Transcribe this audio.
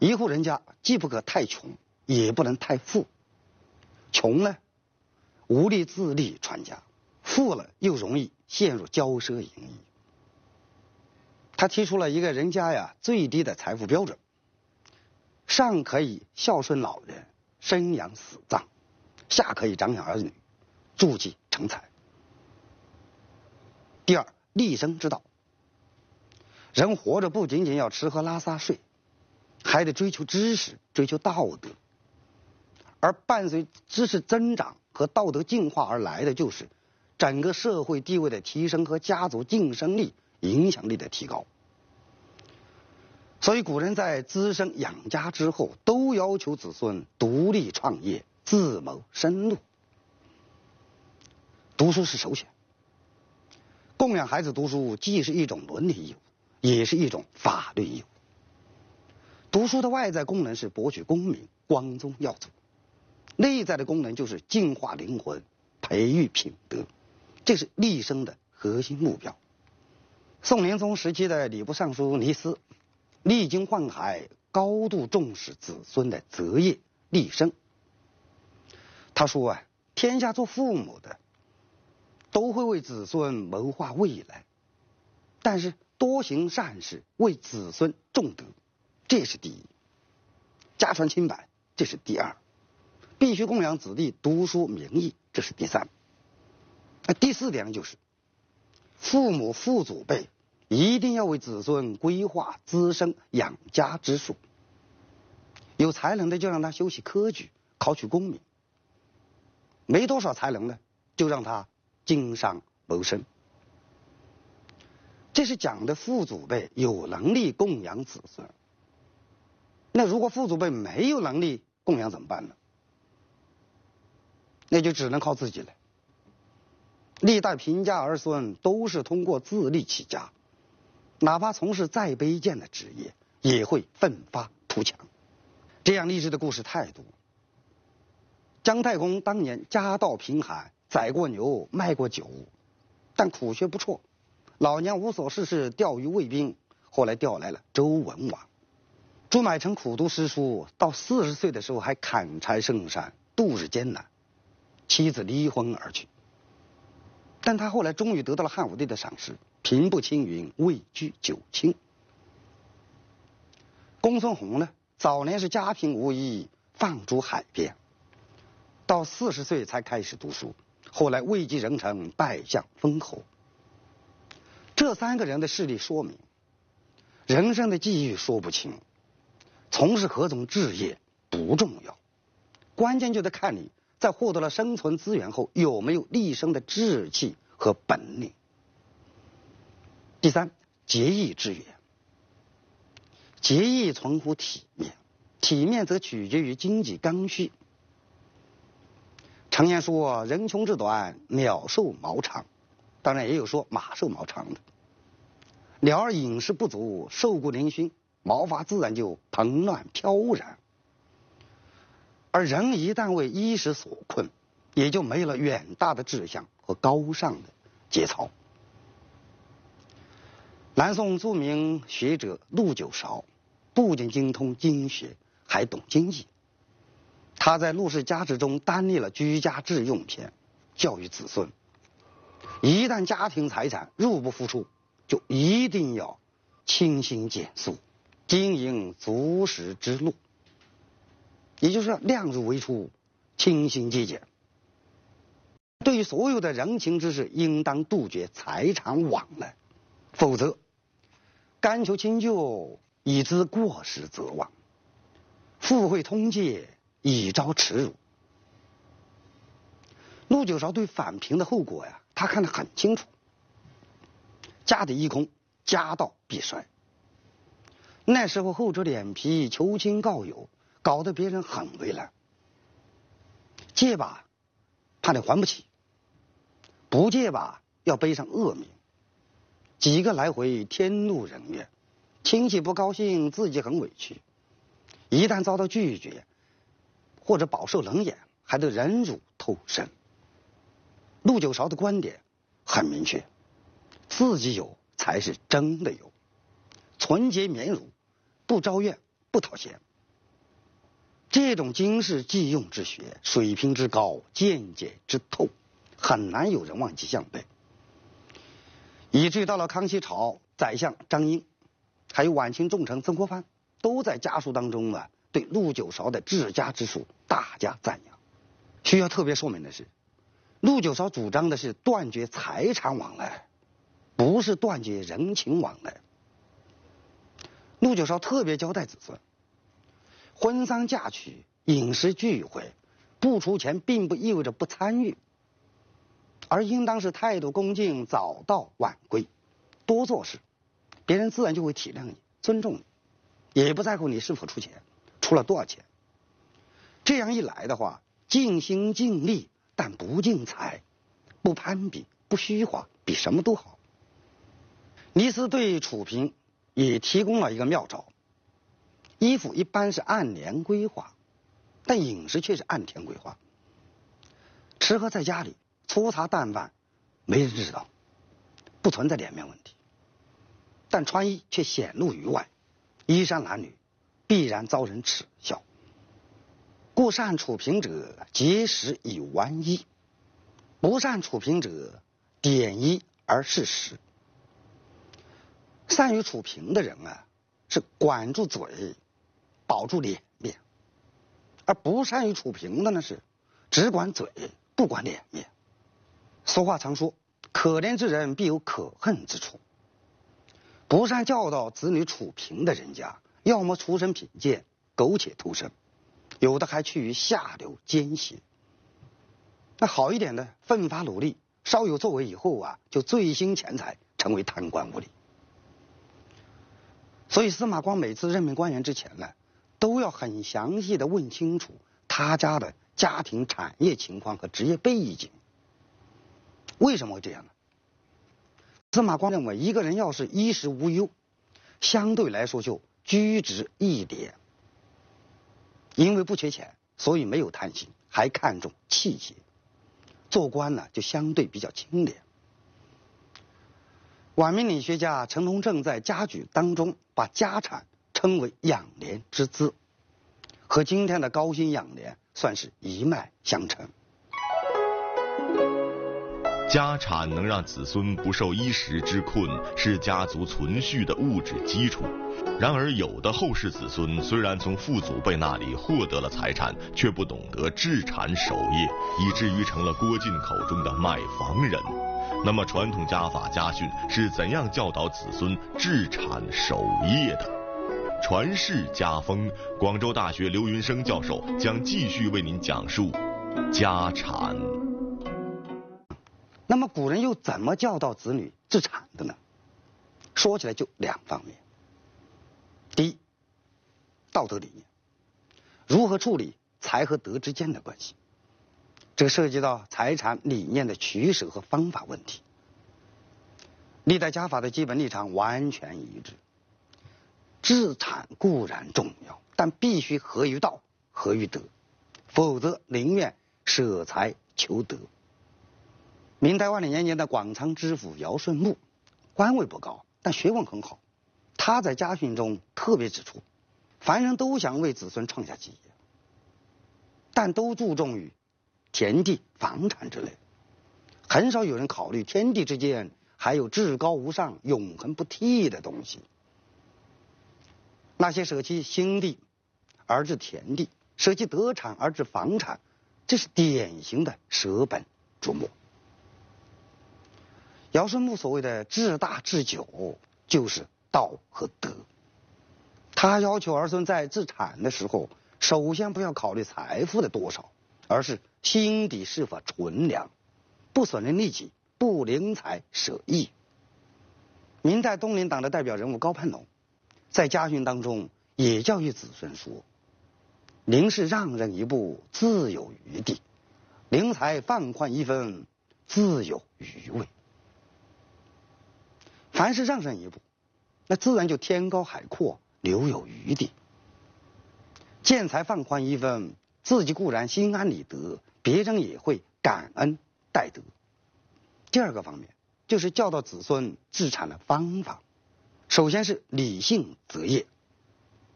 一户人家既不可太穷，也不能太富。穷呢，无力自立传家；富了，又容易陷入骄奢淫逸。他提出了一个人家呀最低的财富标准：上可以孝顺老人，生养死葬；下可以长养儿女，助其成才。第二，立身之道。人活着不仅仅要吃喝拉撒睡，还得追求知识，追求道德。而伴随知识增长和道德进化而来的，就是整个社会地位的提升和家族晋升力、影响力的提高。所以古人在滋生养家之后，都要求子孙独立创业，自谋生路。读书是首选。供养孩子读书，既是一种伦理义务，也是一种法律义务。读书的外在功能是博取功名、光宗耀祖，内在的功能就是净化灵魂、培育品德，这是立身的核心目标。宋仁宗时期的礼部尚书倪思，历经宦海，高度重视子孙的择业立身。他说啊，天下做父母的都会为子孙谋划未来，但是多行善事，为子孙重德，这是第一；家传清白，这是第二；必须供养子弟读书明义，这是第三。第四点就是，父母父祖辈一定要为子孙规划滋生养家之术。有才能的就让他修习科举，考取功名；没多少才能的，就让他经商谋生。这是讲的父祖辈有能力供养子孙。那如果父祖辈没有能力供养怎么办呢？那就只能靠自己了。历代贫家儿孙都是通过自立起家，哪怕从事再卑贱的职业，也会奋发图强。这样励志的故事太多。姜太公当年家道贫寒，宰过牛，卖过酒，但苦学不辍。老娘无所事事，钓鱼喂兵，后来调来了周文王。朱买臣苦读诗书，到40岁的时候还砍柴盛山，度日艰难，妻子离婚而去。但他后来终于得到了汉武帝的赏识，平步青云，位居九卿。公孙弘呢，早年是家贫无依，放逐海边，到40岁才开始读书，后来位极人臣，拜相封侯。这3个人的事例说明，人生的际遇说不清，从事何种职业不重要，关键就得看你在获得了生存资源后有没有立身的志气和本领。第三，节义之源。节义存乎体面，体面则取决于经济刚需。常言说人穷志短，鸟寿毛长，当然也有说马寿毛长的。鸟儿饮食不足，瘦骨嶙峋，毛发自然就蓬乱飘然。而人一旦为衣食所困，也就没了远大的志向和高尚的节操。南宋著名学者陆九韶不仅精通经学，还懂经济。他在《陆氏家志》中单列了居家致用篇，教育子孙：一旦家庭财产入不敷出，就一定要清心简素，经营足食之路，也就是说量入为出，清心节俭。对于所有的人情之事，应当杜绝财产往来，否则甘求清就，以资过失则亡；附会通戒，以招耻辱。陆九韶对反贫的后果呀，他看得很清楚。家底一空，家道必衰。那时候厚着脸皮求亲告友，搞得别人很为难。借吧，怕你还不起；不借吧，要背上恶名。几个来回，天怒人怨，亲戚不高兴，自己很委屈。一旦遭到拒绝，或者饱受冷眼，还得忍辱偷生。陆九韶的观点很明确，自己有才是真的有，纯洁绵儒，不招怨，不讨嫌， 这种经世济用之学，水平之高，见解之透，很难有人望其项背。以至于到了康熙朝，宰相张英，还有晚清重臣曾国藩，都在家书当中对陆九韶的治家之术大加赞扬。需要特别说明的是，陆九韶主张的是断绝财产往来，不是断绝人情往来。陆九韶特别交代子孙，婚丧嫁娶、饮食聚会，不出钱并不意味着不参与，而应当是态度恭敬，早到晚归，多做事，别人自然就会体谅你、尊重你，也不在乎你是否出钱，出了多少钱。这样一来的话，尽心尽力，但不尽财，不攀比，不虚华，比什么都好。李斯对楚平也提供了一个妙招。衣服一般是按年规划，但饮食却是按天规划。吃喝在家里，粗茶淡饭，没人知道，不存在脸面问题。但穿衣却显露于外，衣衫褴褛，必然遭人耻笑。故善处平者，节食以玩衣；不善处平者，典衣而事实。善于处平的人是管住嘴，保住脸面；而不善于处平的呢，是只管嘴，不管脸面。俗话常说，可怜之人必有可恨之处。不善教导子女处平的人家，要么出身贫贱，苟且偷生，有的还趋于下流奸邪。那好一点的，奋发努力，稍有作为以后就醉心钱财，成为贪官污吏。所以司马光每次任命官员之前都要很详细的问清楚他家的家庭产业情况和职业背景。为什么会这样呢？司马光认为，一个人要是衣食无忧，相对来说就居直一点。因为不缺钱，所以没有贪心，还看重气节。做官就相对比较清廉。晚明理学家陈同正在家举当中把家产称为养廉之资，和今天的高薪养廉算是一脉相承。 家产能让子孙不受衣食之困，是家族存续的物质基础。然而有的后世子孙虽然从父祖辈那里获得了财产，却不懂得治产守业，以至于成了郭靖口中的卖房人。那么传统家法家训是怎样教导子孙治产守业的？传世家风，广州大学刘云生教授将继续为您讲述家产。 那么古人又怎么教导子女治产的呢？说起来就两方面。第一，道德理念，如何处理财和德之间的关系，这个涉及到财产理念的取舍和方法问题。历代家法的基本立场完全一致，治产固然重要，但必须合于道，合于德，否则宁愿舍财求德。明代万历年间的广昌知府姚顺木，官位不高，但学问很好。他在家训中特别指出，凡人都想为子孙创下基业，但都注重于田地、房产之类，很少有人考虑天地之间还有至高无上、永恒不替的东西。那些舍弃心地而治田地，舍弃德产而治房产，这是典型的舍本逐末。姚顺木所谓的治大治久，就是道和德。他要求儿孙在治产的时候，首先不要考虑财富的多少，而是心底是否纯良，不损人利己，不怜财舍义。明代东林党的代表人物高攀龙，在家训当中也教育子孙说：宁是让人一步，自有余地；宁财放宽一分，自有余味。凡是让人一步，那自然就天高海阔，留有余地。见财放宽一分，自己固然心安理得，别人也会感恩戴德。第二个方面就是教导子孙治产的方法，首先是理性择业。